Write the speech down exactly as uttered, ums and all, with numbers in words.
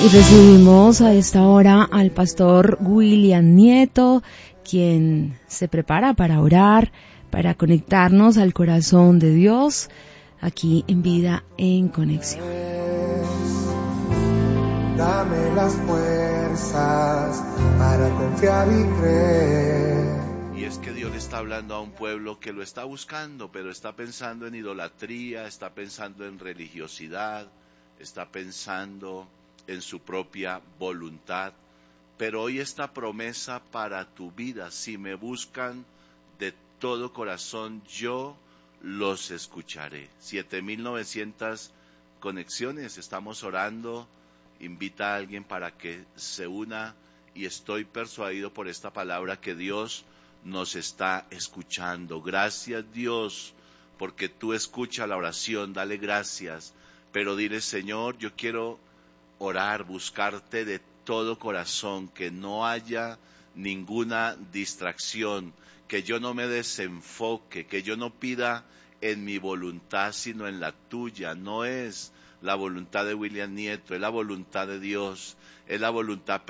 Y recibimos a esta hora al pastor William Nieto, quien se prepara para orar, para conectarnos al corazón de Dios, aquí en Vida en Conexión. Dame las fuerzas para confiar y creer. Y es que Dios le está hablando a un pueblo que lo está buscando, pero está pensando en idolatría, está pensando en religiosidad, está pensando en su propia voluntad. Pero hoy esta promesa para tu vida: si me buscan de todo corazón, yo los escucharé. siete mil novecientas conexiones, estamos orando. Invita a alguien para que se una, y estoy persuadido por esta palabra que Dios nos está escuchando. Gracias, Dios, porque tú escuchas la oración. Dale gracias, pero dile: Señor, yo quiero orar, buscarte de todo corazón, que no haya ninguna distracción, que yo no me desenfoque, que yo no pida en mi voluntad, sino en la tuya. No es la voluntad de William Nieto, es la voluntad de Dios, es la voluntad